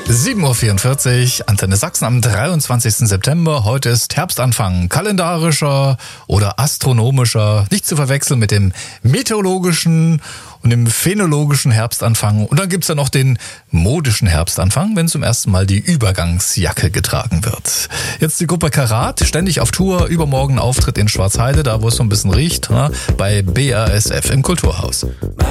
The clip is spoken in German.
7.44 Uhr, Antenne Sachsen am 23. September. Heute ist Herbstanfang, kalendarischer oder astronomischer, nicht zu verwechseln mit dem meteorologischen und dem phänologischen Herbstanfang. Und dann gibt's ja noch den modischen Herbstanfang, wenn zum ersten Mal die Übergangsjacke getragen wird. Jetzt die Gruppe Karat, ständig auf Tour, übermorgen Auftritt in Schwarzheide, da wo es so ein bisschen riecht, bei BASF im Kulturhaus.